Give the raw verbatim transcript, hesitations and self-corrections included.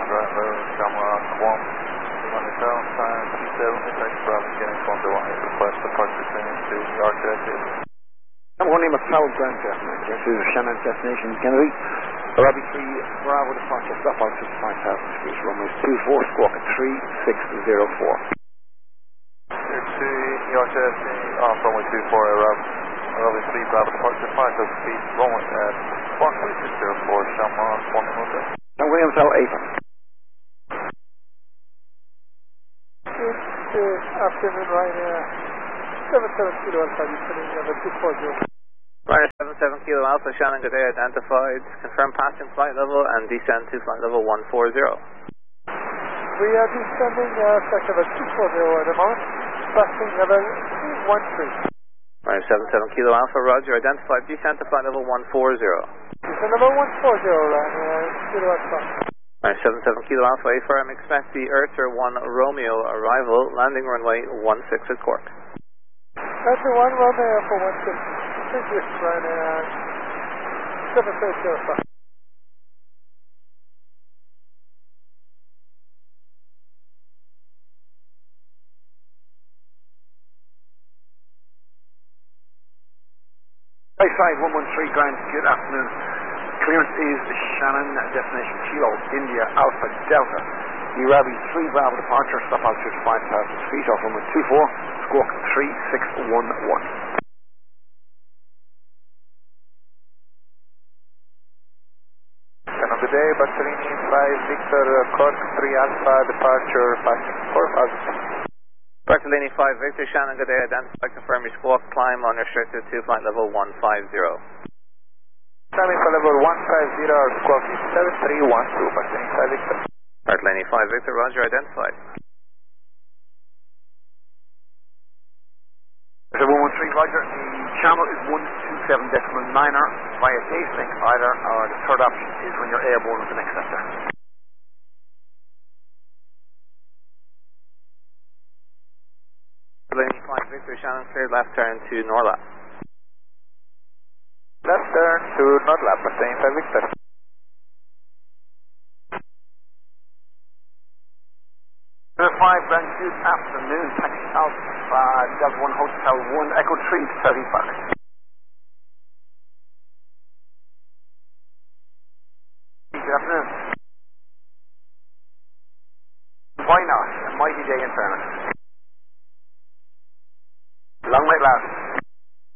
Bravo, Shamrock one, on the ground sign T seven, X Bravo, getting from the line, request departure training to York Airfield. I'm one name of Cloud Grand Destination, to Shannon Destination Kennedy, Robbie three, Bravo departure, stop out sixty-five thousand feet, runways two four, squawk at three six zero four. Here to York Airfield, off runway two four, Rob, Robbie three, Bravo departure, five thousand feet, runway at one three six zero four, Shamrock one hotel. I'm William Hotel Avon. Good afternoon, Ryanair. seven seven Kilo Alpha, descending level two four zero. Ryanair seven seven Kilo Alpha, Shannon, good day, identified. Confirm passing flight level and descend to flight level one four zero. We are descending uh, flight level two four zero at the moment, passing level two one three. Ryanair seven seven Kilo Alpha, roger, identified. Descend to flight level one four zero. Descend level one four zero, Ryanair Kilo Alpha. Ryanair seven seven Kilo Alpha, A firm, expect the Earther one Romeo arrival, landing runway one six at Cork. Earther one Romeo for one six. Thank you, Ryanair seven seven Kilo Alpha. High side one one three Grand, good afternoon. Clearance is Shannon, destination Kilo, India, Alpha, Delta. Irabi three Bravo departure, stop altitude five thousand feet, off runway two four, squawk three six one one. Good day, Bartolini five Victor, Cork three Alpha, departure passing four thousand. Bartolini five Victor, Shannon, good day, identified. Confirm your squawk, climb unrestricted to flight level one five zero. Climbing for level one five zero, our squawk is seven three one two, Bartolini five Victor. Bartolini five Victor, roger, identified. So one one three Roger, the channel is one two seven decimal niner via Daysync either, or the third option is when you're airborne with the next sector. Bartolini five Victor, Shannon, cleared left turn to Norlap. Left turn to Norlap, Bartolini five Victor. five Grand, good afternoon, taxi Alpha, Delta one Hotel one, Echo three, thirty Park. Good afternoon. Why not? A mighty day in fairness.